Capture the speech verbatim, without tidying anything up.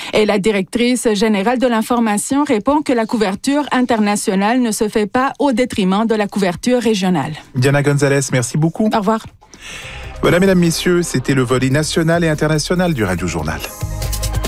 Et la directrice générale de l'information répond que la couverture internationale ne se fait pas au détriment de la couverture régionale. Diana Gonzalez, merci beaucoup. Au revoir. Voilà, mesdames, messieurs, c'était le volet national et international du Radio Journal.